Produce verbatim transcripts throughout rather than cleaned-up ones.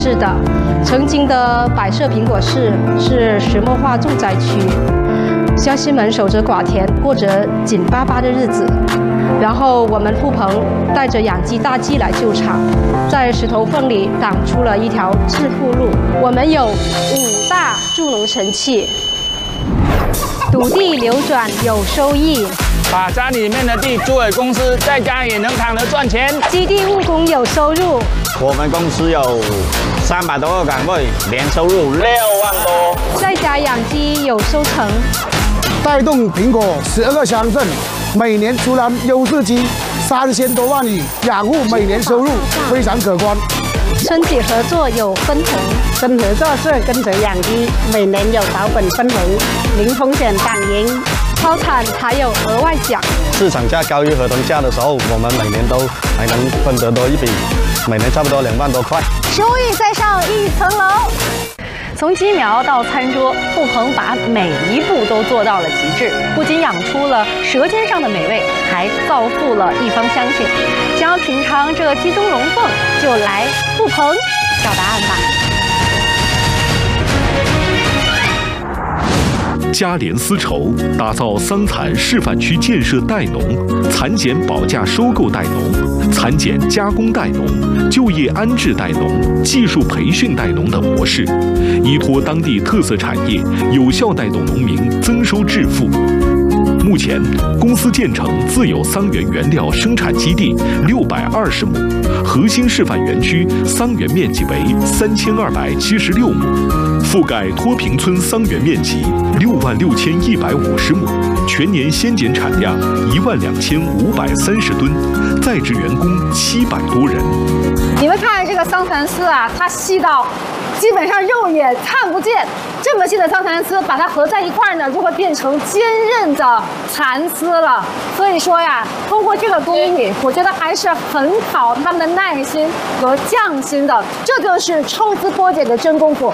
是的，曾经的百色苹果市是石墨化重灾区，乡亲们守着寡田，过着紧巴巴的日子。然后我们富鹏带着养鸡大计来救场，在石头缝里挡出了一条致富路。我们有五大助农神器：土地流转有收益， 把家里面的地租给公司，在家也能躺着赚钱； 基地务工有收入。 我们公司有三百多个岗位，年收入六万多。 在家养鸡有收成， 带动苹果十二个乡镇每年出栏优质鸡三千多万羽，养户每年收入非常可观。 村企合作有分红， 村合作社跟随养鸡，每年有保本分红，零风险打赢。 超产还有额外奖。 市场价高于合同价的时候，我们每年都还能分得多一笔，每年差不多两万多块， 收益再上一层楼。 从鸡苗到餐桌，富鹏把每一步都做到了极致，不仅养出了舌尖上的美味，还造福了一方乡亲。想要品尝这鸡中龙凤，就来富鹏找答案吧。 嘉联丝绸打造桑蚕示范区建设代农、蚕茧保价收购代农、蚕茧加工代农、就业安置代农、技术培训代农等模式，依托当地特色产业，有效带动农民增收致富。目前，公司建成自有桑园原料生产基地六百二十亩，核心示范园区桑园面积为三千二百七十六亩，覆盖脱贫村桑园面积六万六千一百五十亩，全年鲜茧产量一万两千五百三十吨，在职员工七百多人。 你们看这个桑蚕丝啊，它细到基本上肉眼看不见。这么细的桑蚕丝，把它合在一块儿呢，就会变成坚韧的蚕丝了。所以说呀，通过这个工艺，我觉得还是很考他们的耐心和匠心的。这就是抽丝剥茧的真功夫。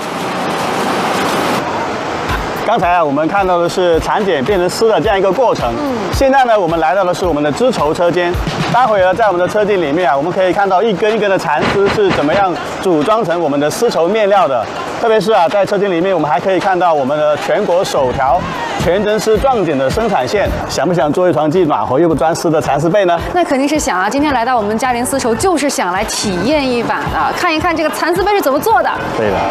刚才啊，我们看到的是蚕茧变成丝的这样一个过程。嗯。现在呢，我们来到的是我们的织绸车间。待会儿呢，在我们的车间里面啊，我们可以看到一根一根的蚕丝是怎么样组装成我们的丝绸面料的。特别是啊，在车间里面，我们还可以看到我们的全国首条全真丝撞茧的生产线。想不想做一床既暖和又不钻丝的蚕丝被呢？ 那肯定是想啊！今天来到我们嘉联丝绸，就是想来体验一把的，看一看这个蚕丝被是怎么做的。 对的。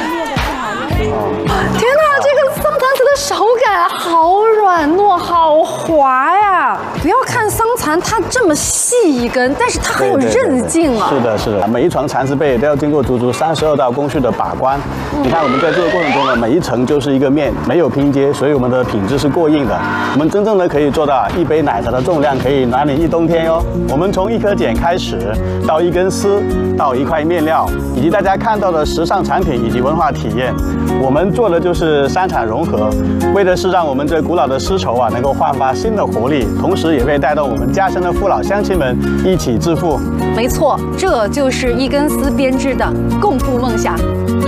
天哪，这个桑蚕丝的手感好软糯，好滑呀！不要看桑蚕它这么细一根，但是它很有韧劲啊。 是的，是的，每一床蚕丝被都要经过足足三十二道工序的把关。嗯、你看我们在这个过程中呢，每一层就是一个面，没有拼接，所以我们的品质是过硬的。我们真正的可以做到一杯奶茶的重量可以暖你一冬天哟。我们从一颗茧开始，到一根丝，到一块面料，以及大家看到的时尚产品以及文化体验。我们做的就是三产融合，为的是让我们这古老的丝绸啊能够焕发新的活力，同时也会带动我们家乡的父老乡亲们一起致富。 没错，这就是一根丝编织的共富梦想。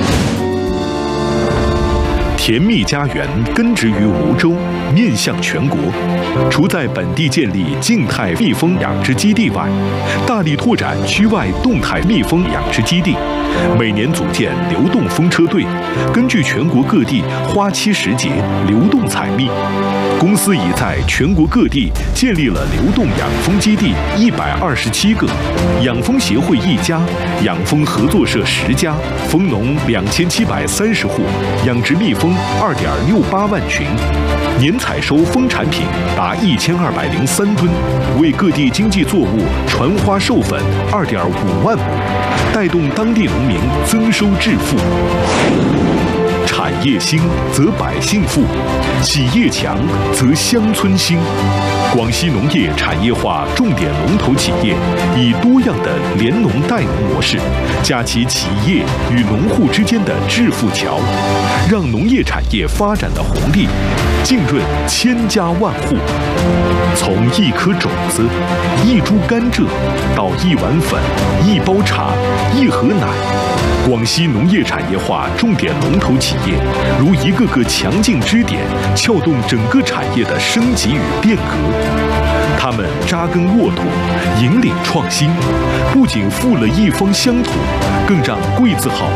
甜蜜家园根植于梧州，面向全国。除在本地建立静态蜜蜂养殖基地外，大力拓展区外动态蜜蜂养殖基地，每年组建流动蜂车队，根据全国各地花期时节流动采蜜。公司已在全国各地建立了流动养蜂基地一百二十七个，养蜂协会一家，养蜂合作社十家，蜂农两千七百三十户，养殖蜜蜂二点六八万群，年采收蜂产品达一千二百零三吨，为各地经济作物传花授粉二点五万亩，带动当地农民增收致富。产业兴则百姓富，企业强则乡村兴。广西农业产业化重点龙头企业以多样的联农代农模式，架起企业与农户之间的致富桥，让农业产业发展的红利浸润千家万户。从一颗种子、一株甘蔗到一碗粉、一包茶、一盒奶，广西农业产业化重点龙头企业如一个个强劲支点，撬动整个产业的升级与变革。他们扎根沃土，引领创新，不仅富了一方乡土，更让贵字号